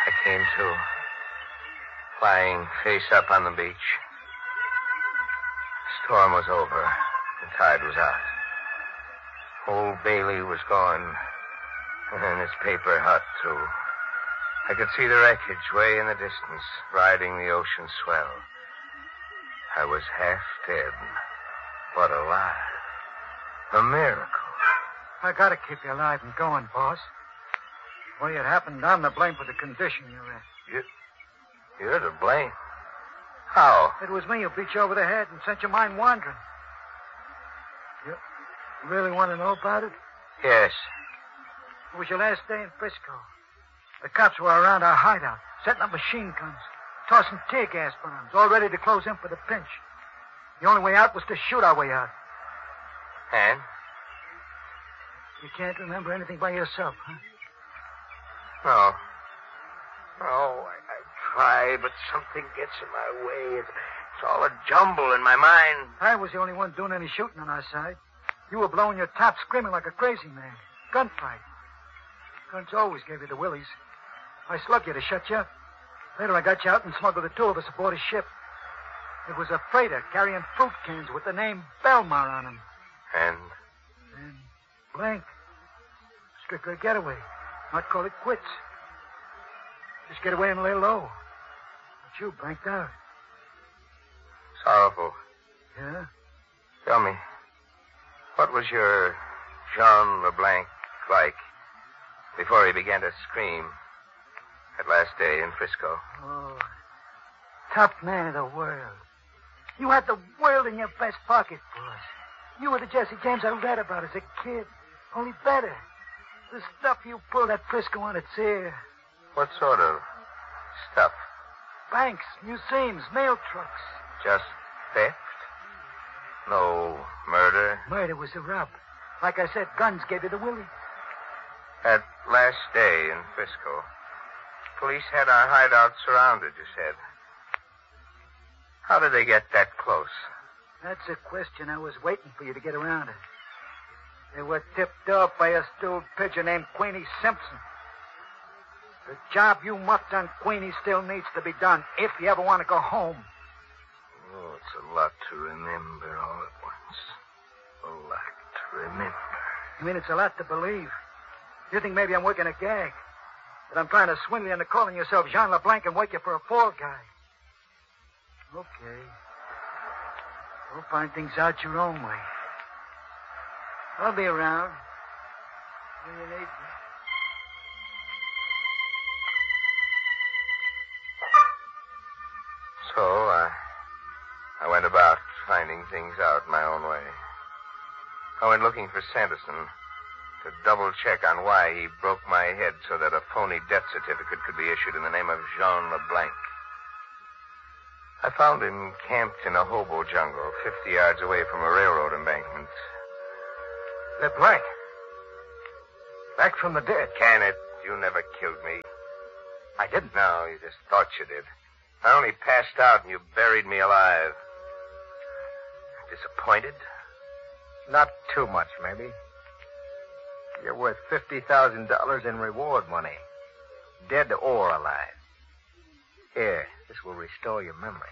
I came to, lying face up on the beach. The storm was over. The tide was out. Old Bailey was gone, and his paper hut, too. I could see the wreckage way in the distance, riding the ocean swell. I was half dead, but alive. A miracle. I gotta keep you alive and going, boss. Well, it happened. I'm to blame for the condition you're in. You're to blame? How? It was me who beat you over the head and sent your mind wandering. You really want to know about it? Yes. It was your last day in Frisco. The cops were around our hideout, setting up machine guns, tossing tear gas bombs, all ready to close in for the pinch. The only way out was to shoot our way out. And? You can't remember anything by yourself, huh? No. No, I try, but something gets in my way. It's all a jumble in my mind. I was the only one doing any shooting on our side. You were blowing your top, screaming like a crazy man. Gunfight. Guns always gave you the willies. I slugged you to shut you up. Later I got you out and smuggled the two of us aboard a ship. It was a freighter carrying fruit cans with the name Belmar on them. And blank. Strictly a getaway. Not call it quits. Just get away and lay low. But you blanked out. Sorrowful. Yeah? Tell me, what was your Jean LeBlanc like before he began to scream that last day in Frisco? Oh, top man of the world. You had the world in your vest pocket, boss. You were the Jesse James I read about as a kid, only better. The stuff you pulled at Frisco on its ear. What sort of stuff? Banks, museums, mail trucks. Just theft? No murder? Murder was the rub. Like I said, guns gave you the willie. That last day in Frisco, police had our hideout surrounded, you said. How did they get that close? That's a question I was waiting for you to get around to. They were tipped off by a stewed pigeon named Queenie Simpson. The job you muffed on Queenie still needs to be done if you ever want to go home. Oh, it's a lot to remember all at once. A lot to remember. You mean it's a lot to believe? You think maybe I'm working a gag? That I'm trying to swindle you into calling yourself Jean LeBlanc and wake you for a fall guy? Okay. We'll find things out your own way. I'll be around when you need me. So, I went about finding things out my own way. I went looking for Sanderson to double-check on why he broke my head so that a phony death certificate could be issued in the name of Jean LeBlanc. I found him camped in a hobo jungle 50 yards away from a railroad embankment. LeBlanc. Back from the dead. Can it? You never killed me. I didn't. No, you just thought you did. I only passed out and you buried me alive. Disappointed? Not too much, maybe. You're worth $50,000 in reward money. Dead or alive. Here, this will restore your memory.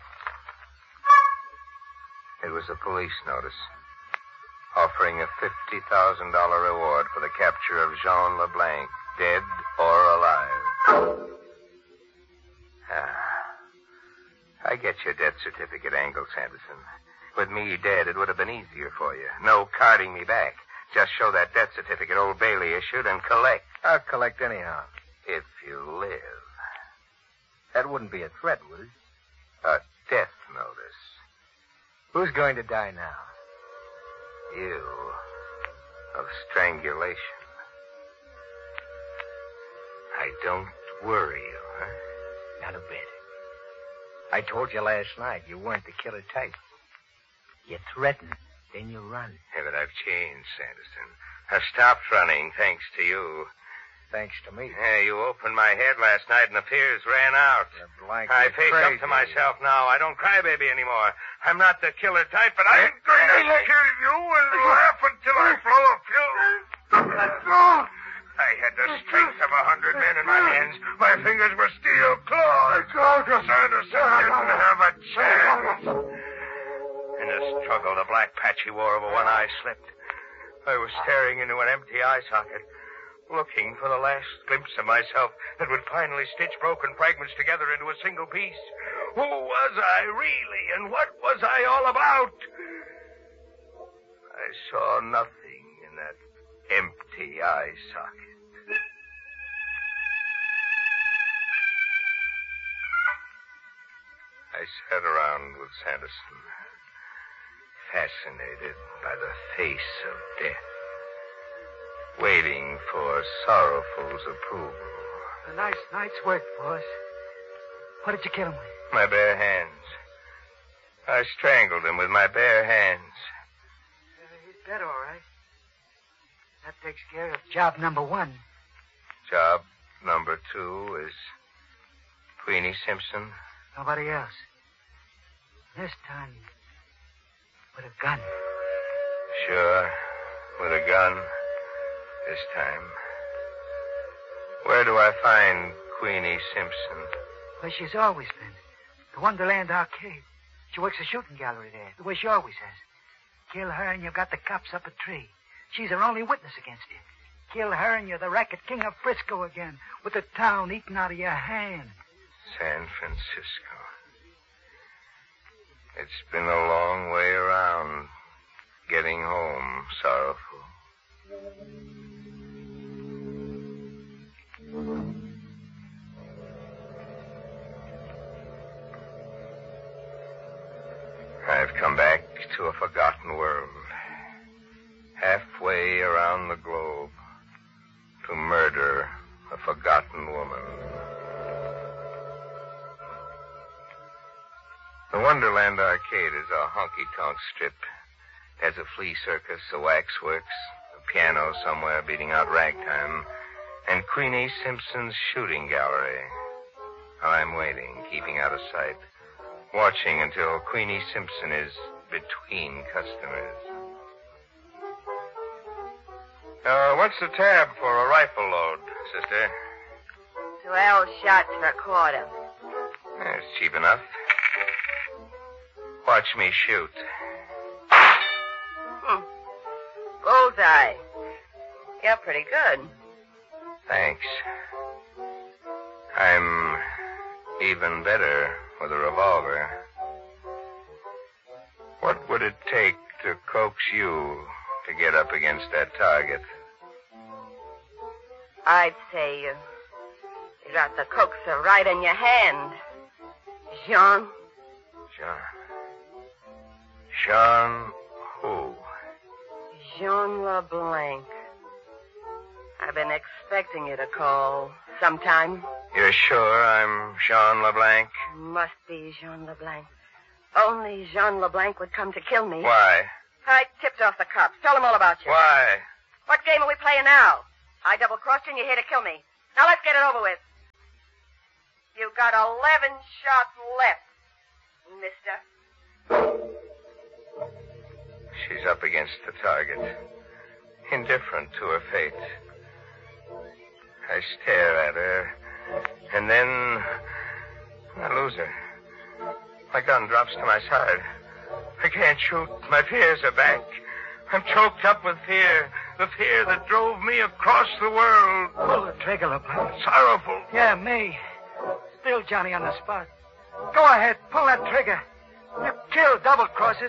It was a police notice offering a $50,000 reward for the capture of Jean LeBlanc, dead or alive. I get your death certificate angle, Sanderson. With me dead, it would have been easier for you. No carting me back. Just show that death certificate old Bailey issued and collect. I'll collect anyhow. If you live. That wouldn't be a threat, would it? A death notice. Who's going to die now? You. Of strangulation. I don't worry you, huh? Not a bit. I told you last night you weren't the killer type. You threaten, then you run. Yeah, but I've changed, Sanderson. I've stopped running, thanks to you. Thanks to me. Yeah, you opened my head last night and the fears ran out. I face up to myself now. I don't cry baby anymore. I'm not the killer type, but I'm going to kill you and laugh until I blow a fuse. I had the strength of 100 men in my hands. My fingers were steel claws. Sanderson didn't have a chance. In the struggle, the black patch he wore over one eye slipped. I was staring into an empty eye socket, looking for the last glimpse of myself that would finally stitch broken fragments together into a single piece. Who was I really, and what was I all about? I saw nothing in that empty eye socket. I sat around with Sanderson, fascinated by the face of death, waiting for Sorrowful's approval. A nice night's work, boss. What did you kill him with? My bare hands. I strangled him with my bare hands. He's dead, all right. That takes care of job number 1. Job number 2 is Queenie Simpson. Nobody else. This time, with a gun. Sure, with a gun. This time. Where do I find Queenie Simpson? Where she's always been. The Wonderland Arcade. She works a shooting gallery there, the way she always has. Kill her and you've got the cops up a tree. She's her only witness against you. Kill her and you're the racket king of Frisco again, with the town eating out of your hand. San Francisco. It's been a long way around getting home, Sorrowful. I've come back to a forgotten world, halfway around the globe, to murder a forgotten woman. The Wonderland Arcade is a honky-tonk strip. It has a flea circus, a waxworks, a piano somewhere beating out ragtime, and Queenie Simpson's shooting gallery. I'm waiting, keeping out of sight, watching until Queenie Simpson is between customers. What's the tab for a rifle load, sister? 12 shots for a quarter. It's cheap enough. Watch me shoot. Bullseye. You're pretty good. Thanks. I'm even better with a revolver. What would it take to coax you to get up against that target? I'd say you got the coaxer right in your hand. Jean. Jean who? Jean LeBlanc. I've been expecting you to call sometime. You're sure I'm Jean LeBlanc? Must be Jean LeBlanc. Only Jean LeBlanc would come to kill me. Why? I tipped off the cops. Tell them all about you. Why? What game are we playing now? I double-crossed you and you're here to kill me. Now let's get it over with. You've got 11 shots left, mister. She's up against the target, indifferent to her fate. I stare at her, and then I lose her. My gun drops to my side. I can't shoot. My fears are back. I'm choked up with fear. The fear that drove me across the world. Pull the trigger, LeBlanc. Sorrowful. Yeah, me. Still Johnny on the spot. Go ahead, pull that trigger. You killed double-crosses.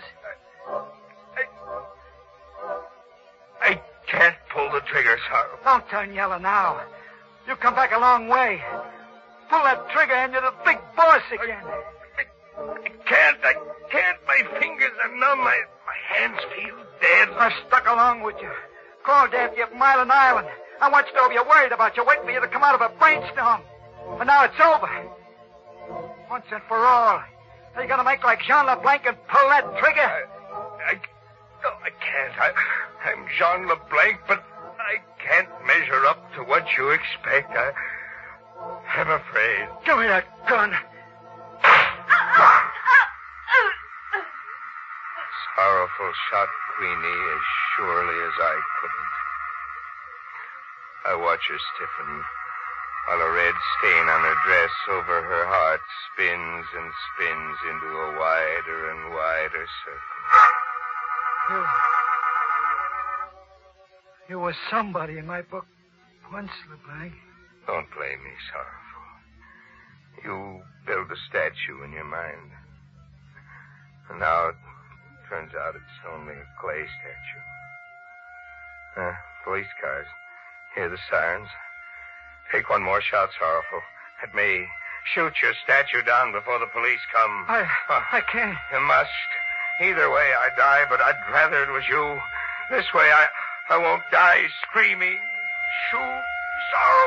I can't pull the trigger, Sorrowful. Don't turn yellow now. You come back a long way. Pull that trigger and you're the big boss again. I can't. My fingers are numb. My hands feel dead. I stuck along with you. Crawled after you from Island Island. I watched over you, worried about you, waiting for you to come out of a brainstorm. But now it's over. Once and for all. Are you going to make like Jean LeBlanc and pull that trigger? I can't. I'm Jean LeBlanc, but I can't measure up to what you expect. I'm afraid. Give me that gun. Sorrowful shot Queenie as surely as I couldn't. I watch her stiffen, while a red stain on her dress over her heart spins and spins into a wider and wider circle. You were somebody in my book once, LeBlanc. Don't blame me, Sorrowful. You built a statue in your mind. And now it turns out it's only a clay statue. Police cars. Hear the sirens. Take one more shot, Sorrowful. Let me shoot your statue down before the police come. I can't. You must. Either way, I die, but I'd rather it was you. This way, I won't die screaming. Shoot, Sorrow.